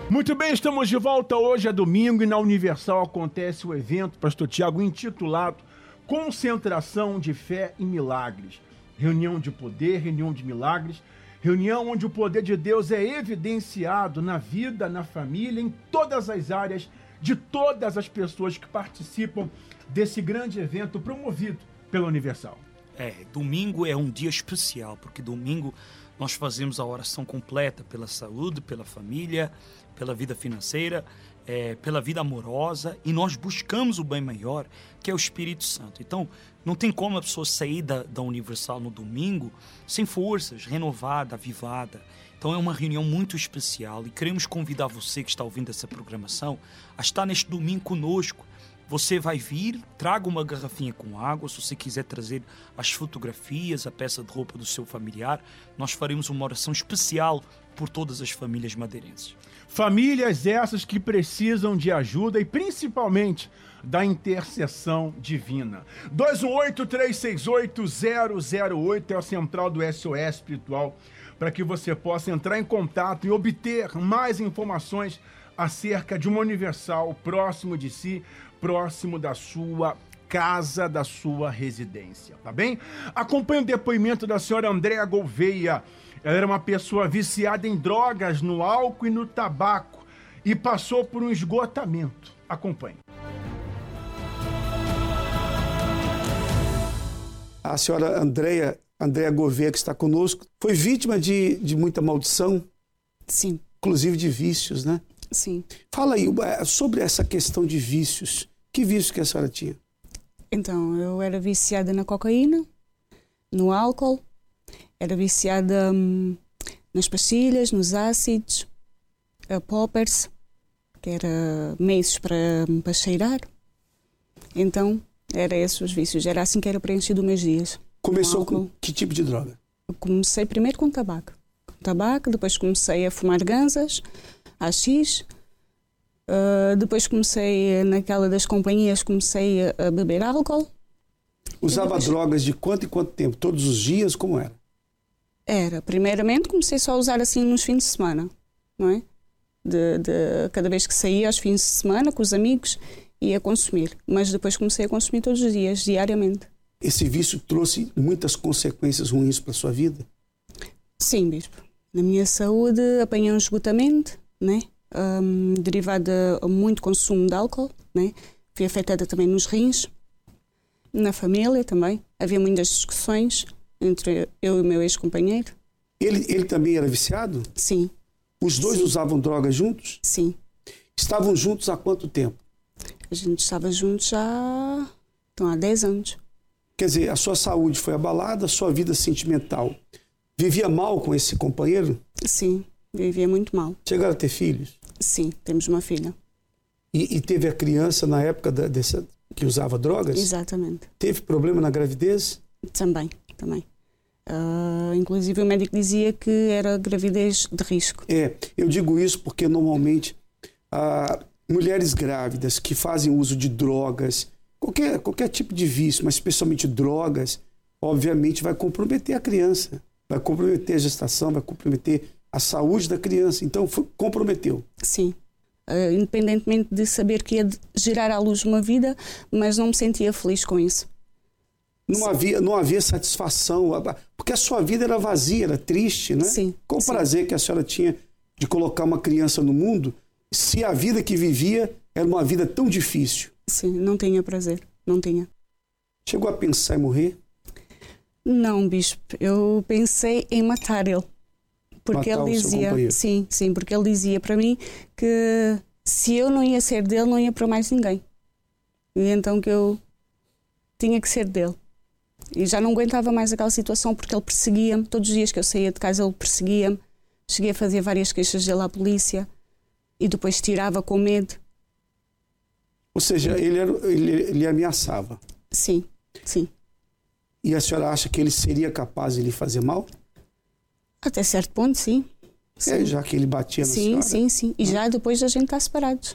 Muito bem, estamos de volta. Hoje é domingo e na Universal acontece o evento, Pastor Tiago, intitulado Concentração de Fé e Milagres. Reunião de poder, reunião de milagres, reunião onde o poder de Deus é evidenciado na vida, na família, em todas as áreas de todas as pessoas que participam desse grande evento promovido pela Universal. Domingo é um dia especial, porque domingo nós fazemos a oração completa pela saúde, pela família, pela vida financeira, pela vida amorosa, e nós buscamos o bem maior, que é o Espírito Santo. Então, não tem como a pessoa sair da Universal no domingo sem forças, renovada, avivada. Então é uma reunião muito especial e queremos convidar você que está ouvindo essa programação a estar neste domingo conosco. Você vai vir, traga uma garrafinha com água, se você quiser trazer as fotografias, a peça de roupa do seu familiar, nós faremos uma oração especial por todas as famílias madeirenses. Famílias essas que precisam de ajuda e principalmente da intercessão divina. 218-368-008 é a central do SOS Espiritual, para que você possa entrar em contato e obter mais informações acerca de uma Universal próximo de si, próximo da sua casa, da sua residência, tá bem? Acompanhe o depoimento da senhora Andréa Gouveia. Ela era uma pessoa viciada em drogas, no álcool e no tabaco e passou por um esgotamento. Acompanhe. A senhora Andréa Gouveia, que está conosco, foi vítima de muita maldição. Sim. Inclusive de vícios, né? Sim. Fala aí sobre essa questão de vícios. Que vícios que a senhora tinha? Então, eu era viciada na cocaína, no álcool, era viciada nas pastilhas, nos ácidos, poppers, que era meios para cheirar. Então, era esses os vícios. Era assim que era preenchido os meus dias. Começou com que tipo de droga? Eu comecei primeiro com tabaco. Depois comecei a fumar ganzas, AX. Depois comecei, naquela das companhias, comecei a beber álcool. Usava drogas de quanto em quanto tempo? Todos os dias? Como era? Primeiramente comecei só a usar assim nos fins de semana, não é? Cada vez que saía aos fins de semana com os amigos, ia consumir. Mas depois comecei a consumir todos os dias, diariamente. Esse vício trouxe muitas consequências ruins para a sua vida? Sim, bispo. Na minha saúde apanhei um esgotamento, né? Derivado a muito consumo de álcool, né? Fui afetada também nos rins, na família também. Havia muitas discussões entre eu e o meu ex-companheiro. Ele também era viciado? Sim. Os dois Sim. usavam drogas juntos? Sim. Estavam juntos há quanto tempo? A gente estava juntos já há 10 anos. Quer dizer, a sua saúde foi abalada, a sua vida sentimental. Vivia mal com esse companheiro? Sim, vivia muito mal. Chegaram a ter filhos? Sim, temos uma filha. E teve a criança na época que usava drogas? Exatamente. Teve problema na gravidez? Também. Inclusive o médico dizia que era gravidez de risco. Eu digo isso porque normalmente mulheres grávidas que fazem uso de drogas, qualquer tipo de vício, mas especialmente drogas, obviamente vai comprometer a criança, vai comprometer a gestação, vai comprometer a saúde da criança. Então, comprometeu. Sim. Independentemente de saber que ia gerar à luz uma vida, mas não me sentia feliz com isso. Não havia satisfação, porque a sua vida era vazia, era triste, né? Sim. Qual o prazer que a senhora tinha de colocar uma criança no mundo, se a vida que vivia era uma vida tão difícil? Sim, não tinha prazer, não tinha. Chegou a pensar em morrer? Não, bispo. Eu pensei em matar ele. Porque matar ele dizia, sim, porque ele dizia para mim que se eu não ia ser dele, não ia para mais ninguém. E então que eu tinha que ser dele. E já não aguentava mais aquela situação porque ele perseguia-me. Todos os dias que eu saía de casa ele perseguia-me. Cheguei a fazer várias queixas dele à polícia e depois tirava com medo. Ou seja, ele ameaçava? Sim. E a senhora acha que ele seria capaz de lhe fazer mal? Até certo ponto, sim. Já que ele batia na senhora? Sim. E já depois da gente estar separados.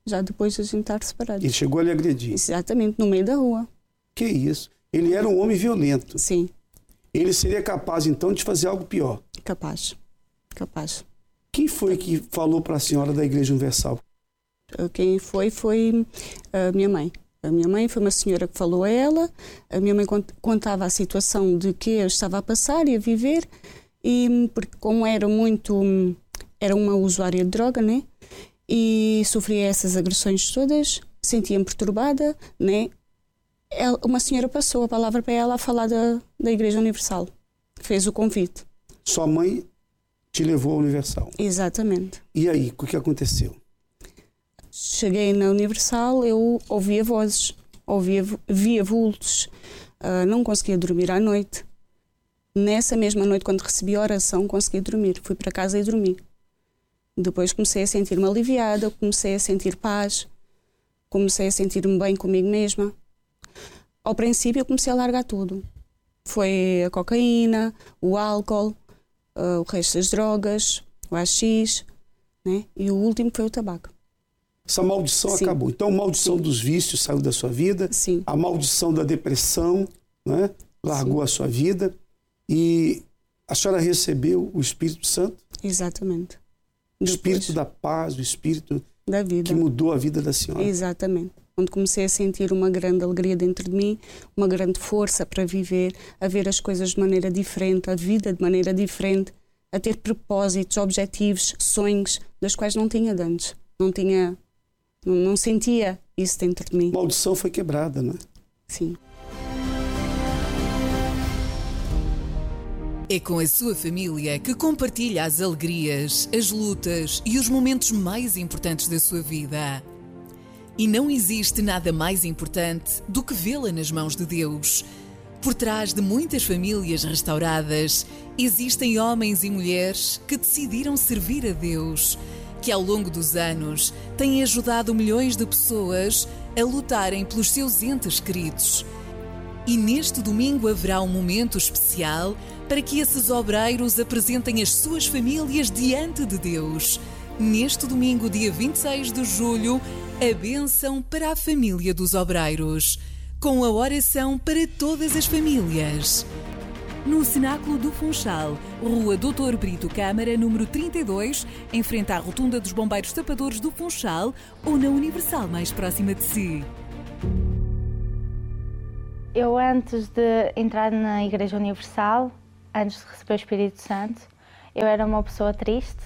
Ele chegou a lhe agredir? Exatamente, no meio da rua. Que isso? Ele era um homem violento. Sim. Ele seria capaz, então, de fazer algo pior? Capaz. Quem foi que falou para a senhora da Igreja Universal? Quem foi a minha mãe. A minha mãe foi uma senhora que falou a ela. A minha mãe contava a situação de que eu estava a passar e a viver, e porque como era uma usuária de droga, né? E sofria essas agressões todas, sentia-me perturbada, né? Uma senhora passou a palavra para ela a falar da Igreja Universal. Fez o convite. Sua mãe te levou à Universal? Exatamente. E aí, o que aconteceu? Cheguei na Universal, eu ouvia vozes, via vultos, não conseguia dormir à noite. Nessa mesma noite, quando recebi a oração, consegui dormir. Fui para casa e dormi. Depois comecei a sentir-me aliviada, comecei a sentir paz, comecei a sentir-me bem comigo mesma. Ao princípio, eu comecei a largar tudo. Foi a cocaína, o álcool, o resto das drogas, o AX, né? E o último foi o tabaco. Essa maldição Sim. acabou. Então, a maldição Sim. dos vícios saiu da sua vida. Sim. A maldição da depressão, né? Largou Sim. a sua vida. E a senhora recebeu o Espírito Santo? Exatamente. O Espírito Depois, da paz, o Espírito da vida. que mudou a vida da senhora. Exatamente. Onde comecei a sentir uma grande alegria dentro de mim, uma grande força para viver, a ver as coisas de maneira diferente, a vida de maneira diferente, a ter propósitos, objetivos, sonhos, dos quais não tinha de antes. Não sentia isso dentro de mim. A maldição foi quebrada, né? Sim. É com a sua família que compartilha as alegrias, as lutas e os momentos mais importantes da sua vida. E não existe nada mais importante do que vê-la nas mãos de Deus. Por trás de muitas famílias restauradas, existem homens e mulheres que decidiram servir a Deus, que ao longo dos anos têm ajudado milhões de pessoas a lutarem pelos seus entes queridos. E neste domingo haverá um momento especial para que esses obreiros apresentem as suas famílias diante de Deus. Neste domingo, dia 26 de julho, a bênção para a família dos obreiros, com a oração para todas as famílias. No Cenáculo do Funchal, Rua Doutor Brito Câmara, número 32, em frente à Rotunda dos Bombeiros Tapadores do Funchal, ou na Universal mais próxima de si. Eu, antes de entrar na Igreja Universal, antes de receber o Espírito Santo, eu era uma pessoa triste.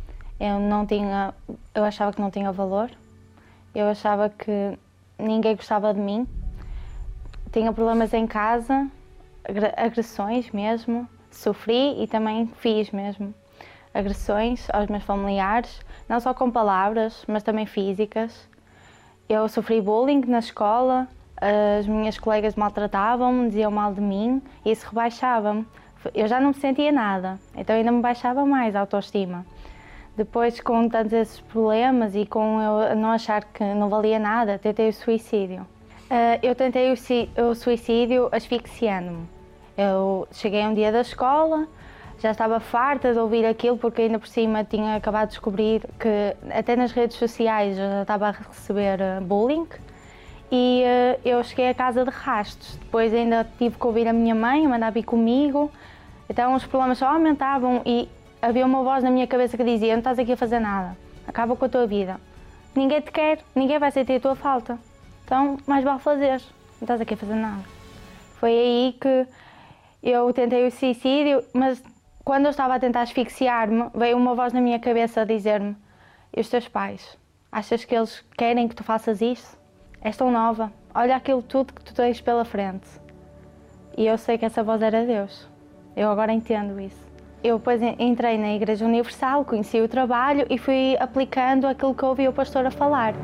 Eu achava que não tinha valor. Eu achava que ninguém gostava de mim. Tinha problemas em casa, agressões mesmo. Sofri e também fiz mesmo agressões aos meus familiares, não só com palavras, mas também físicas. Eu sofri bullying na escola. As minhas colegas maltratavam-me, diziam mal de mim e isso rebaixava-me. Eu já não me sentia nada, então ainda me baixava mais a autoestima. Depois, com tantos esses problemas e com eu não achar que não valia nada, tentei o suicídio. Eu tentei o suicídio asfixiando-me. Eu cheguei um dia da escola, já estava farta de ouvir aquilo, porque ainda por cima tinha acabado de descobrir que até nas redes sociais eu já estava a receber bullying. E eu cheguei a casa de rastos. Depois ainda tive que ouvir a minha mãe, mandar vir comigo. Então os problemas só aumentavam e havia uma voz na minha cabeça que dizia: não estás aqui a fazer nada, acaba com a tua vida. Ninguém te quer, ninguém vai sentir a tua falta. Então mais vale fazeres, não estás aqui a fazer nada. Foi aí que eu tentei o suicídio, mas quando eu estava a tentar asfixiar-me, veio uma voz na minha cabeça a dizer-me: e os teus pais? Achas que eles querem que tu faças isso? És tão nova, olha aquilo tudo que tu tens pela frente. E eu sei que essa voz era Deus. Eu agora entendo isso. Eu depois entrei na Igreja Universal, conheci o trabalho e fui aplicando aquilo que eu ouvi o pastor a falar.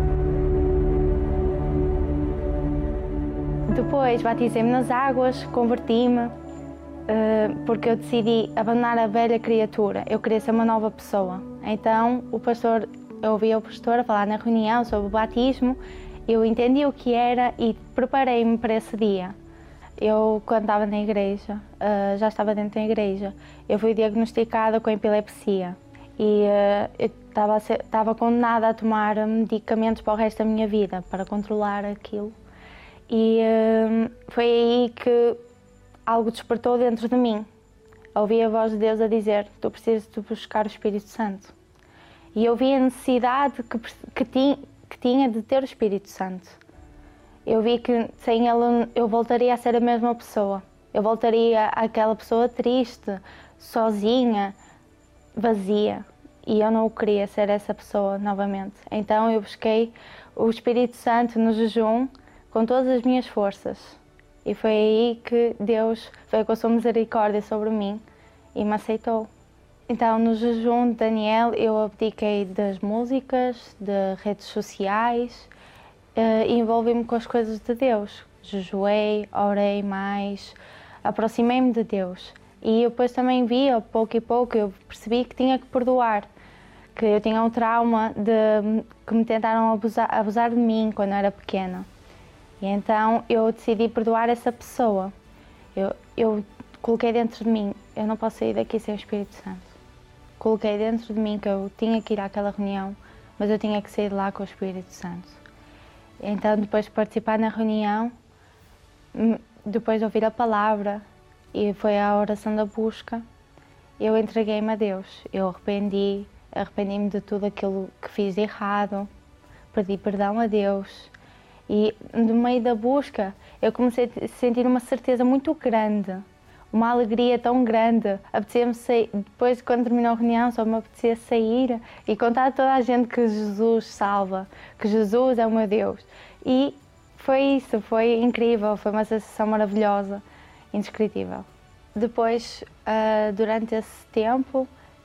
Depois batizei-me nas águas, converti-me, porque eu decidi abandonar a velha criatura. Eu queria ser uma nova pessoa. Então eu ouvi o pastor a falar na reunião sobre o batismo. Eu entendi o que era e preparei-me para esse dia. Eu, quando estava na igreja, já estava dentro da igreja, eu fui diagnosticada com epilepsia e eu estava condenada a tomar medicamentos para o resto da minha vida, para controlar aquilo. E foi aí que algo despertou dentro de mim. ouvi a voz de Deus a dizer: tu precisas de buscar o Espírito Santo. E eu vi a necessidade que tinha de ter o Espírito Santo. Eu vi que sem ele eu voltaria a ser a mesma pessoa. Eu voltaria àquela pessoa triste, sozinha, vazia. E eu não queria ser essa pessoa novamente. Então eu busquei o Espírito Santo no jejum com todas as minhas forças. E foi aí que Deus veio com a sua misericórdia sobre mim e me aceitou. Então no jejum de Daniel eu abdiquei das músicas, de redes sociais e envolvi-me com as coisas de Deus. Jejuei, orei mais, aproximei-me de Deus. E eu depois também vi, a pouco e pouco, eu percebi que tinha que perdoar. Que eu tinha um trauma que me tentaram abusar de mim quando eu era pequena. E então eu decidi perdoar essa pessoa. Eu coloquei dentro de mim: eu não posso sair daqui sem o Espírito Santo. Coloquei dentro de mim que eu tinha que ir àquela reunião, mas eu tinha que sair de lá com o Espírito Santo. Então depois de participar na reunião, depois de ouvir a palavra, e foi a oração da busca, eu entreguei-me a Deus. Eu arrependi-me de tudo aquilo que fiz de errado, pedi perdão a Deus. E no meio da busca eu comecei a sentir uma certeza muito grande, uma alegria tão grande. Apetecia-me sair, depois quando terminou a reunião, só me apetecia sair e contar a toda a gente que Jesus salva, que Jesus é o meu Deus. E foi isso, foi incrível, foi uma sensação maravilhosa, indescritível. Depois, durante esse tempo,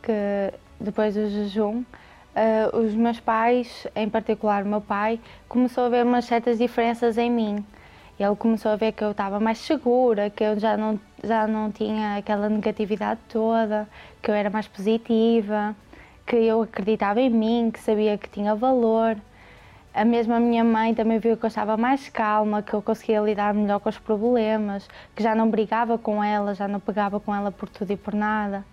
depois do jejum, os meus pais, em particular o meu pai, começou a ver umas certas diferenças em mim. Ele começou a ver que eu estava mais segura, que eu já não tinha aquela negatividade toda, que eu era mais positiva, que eu acreditava em mim, que sabia que tinha valor. A mesma minha mãe também viu que eu estava mais calma, que eu conseguia lidar melhor com os problemas, que já não brigava com ela, já não pegava com ela por tudo e por nada.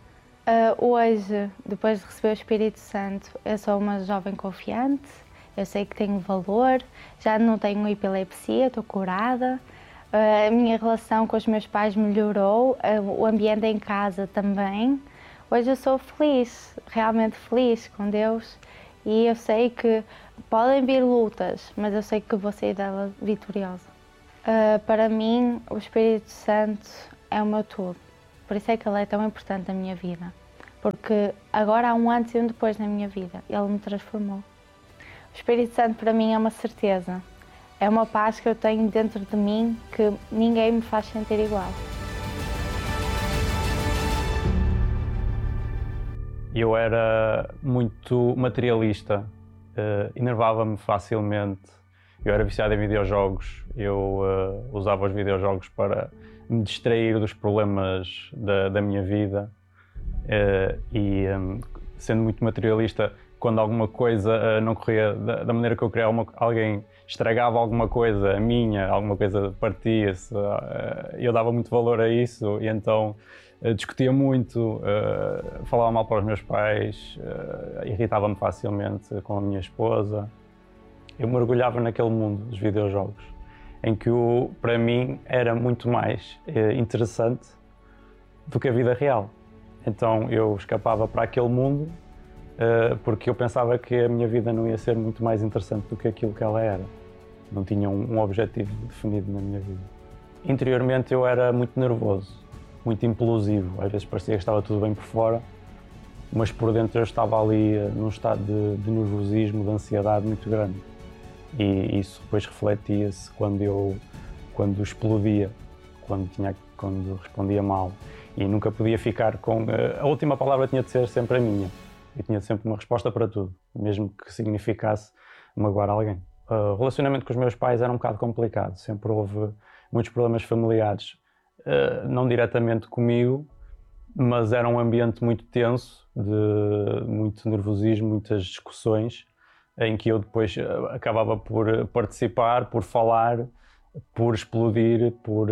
Hoje, depois de receber o Espírito Santo, eu sou uma jovem confiante, eu sei que tenho valor, já não tenho epilepsia, estou curada, a minha relação com os meus pais melhorou, o ambiente em casa também. Hoje eu sou feliz, realmente feliz com Deus, e eu sei que podem vir lutas, mas eu sei que vou sair dela vitoriosa. Para mim, o Espírito Santo é o meu tudo. Por isso é que ele é tão importante na minha vida. Porque agora há um antes e um depois na minha vida. Ele me transformou. O Espírito Santo para mim é uma certeza. É uma paz que eu tenho dentro de mim que ninguém me faz sentir igual. Eu era muito materialista, enervava-me facilmente. Eu era viciado em videojogos. Eu usava os videojogos para me distrair dos problemas da minha vida sendo muito materialista, quando alguma coisa não corria da maneira que eu queria, alguém estragava alguma coisa minha, alguma coisa partia-se, eu dava muito valor a isso e então discutia muito, falava mal para os meus pais, irritava-me facilmente com a minha esposa. Eu mergulhava naquele mundo dos videojogos, em que para mim era muito mais interessante do que a vida real. Então eu escapava para aquele mundo porque eu pensava que a minha vida não ia ser muito mais interessante do que aquilo que ela era. Não tinha um objetivo definido na minha vida. Interiormente eu era muito nervoso, muito implosivo. Às vezes parecia que estava tudo bem por fora, mas por dentro eu estava ali num estado de nervosismo, de ansiedade muito grande. E isso depois refletia-se quando explodia, quando respondia mal. E nunca podia ficar com... A última palavra tinha de ser sempre a minha. E tinha sempre uma resposta para tudo, mesmo que significasse magoar alguém. O relacionamento com os meus pais era um bocado complicado. Sempre houve muitos problemas familiares. Não diretamente comigo, mas era um ambiente muito tenso, de muito nervosismo, muitas discussões, em que eu depois acabava por participar, por falar, por explodir, por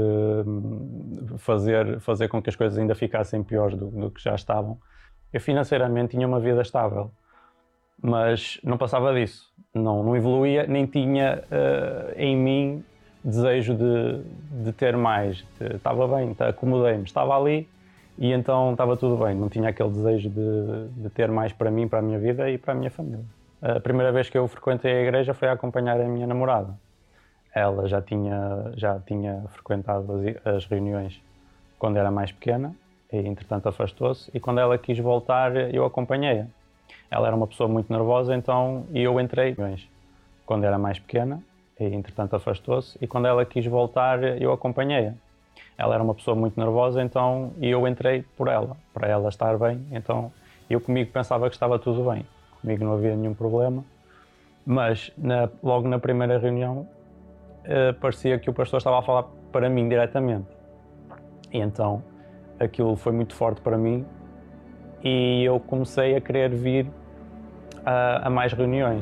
fazer com que as coisas ainda ficassem piores do que já estavam. Eu financeiramente tinha uma vida estável, mas não passava disso, não evoluía, nem tinha em mim desejo de ter mais. Estava bem, acomodei-me, estava ali E então estava tudo bem, não tinha aquele desejo de ter mais para mim, para a minha vida e para a minha família. A primeira vez que eu frequentei a igreja foi a acompanhar a minha namorada. Ela já tinha frequentado as reuniões quando era mais pequena e entretanto afastou-se, e quando ela quis voltar eu acompanhei-a. Ela era uma pessoa muito nervosa, então eu entrei quando era mais pequena e entretanto afastou-se, e quando ela quis voltar eu acompanhei-a. Ela era uma pessoa muito nervosa, então eu entrei por ela, para ela estar bem. Então eu comigo pensava que estava tudo bem, comigo não havia nenhum problema, mas logo na primeira reunião parecia que o pastor estava a falar para mim diretamente. E então aquilo foi muito forte para mim e eu comecei a querer vir a mais reuniões.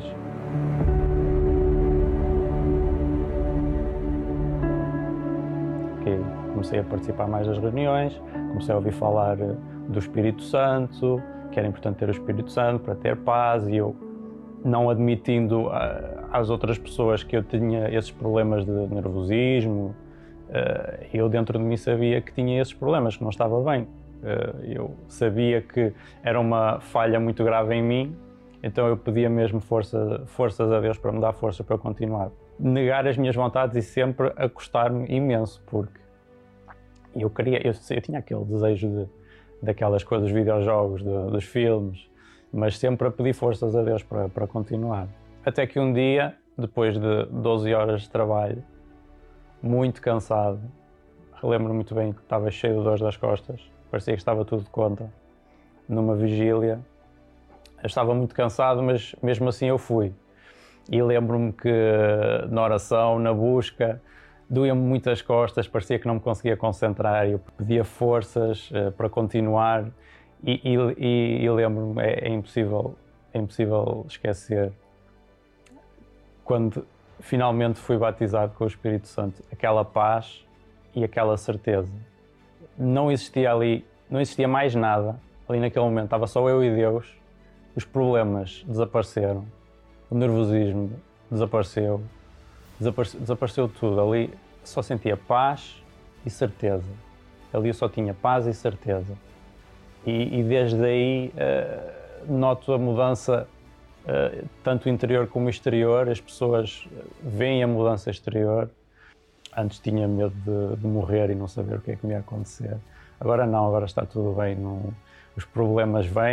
Comecei a participar mais das reuniões, comecei a ouvir falar do Espírito Santo, que era importante ter o Espírito Santo para ter paz, e eu, não admitindo às outras pessoas que eu tinha esses problemas de nervosismo, eu dentro de mim sabia que tinha esses problemas, que não estava bem. Eu sabia que era uma falha muito grave em mim, então eu pedia mesmo forças a Deus para me dar força para eu continuar. Negar as minhas vontades e sempre acostar-me imenso, porque eu tinha aquele desejo daquelas coisas, dos videojogos, dos filmes, mas sempre a pedir forças a Deus para continuar. Até que um dia, depois de 12 horas de trabalho, muito cansado, relembro muito bem que estava cheio de dores das costas, parecia que estava tudo de conta, numa vigília. Eu estava muito cansado, mas mesmo assim eu fui. E lembro-me que na oração, na busca, doía-me muito as costas, parecia que não me conseguia concentrar, eu pedia forças para continuar e lembro-me, é impossível esquecer, quando finalmente fui batizado com o Espírito Santo, aquela paz e aquela certeza. Não existia mais nada ali naquele momento, estava só eu e Deus, os problemas desapareceram, o nervosismo desapareceu tudo. Ali só sentia paz e certeza. Ali eu só tinha paz e certeza. E desde aí noto a mudança, tanto interior como exterior. As pessoas veem a mudança exterior. Antes tinha medo de morrer e não saber o que é que me ia acontecer. Agora não, agora está tudo bem. Os problemas vêm.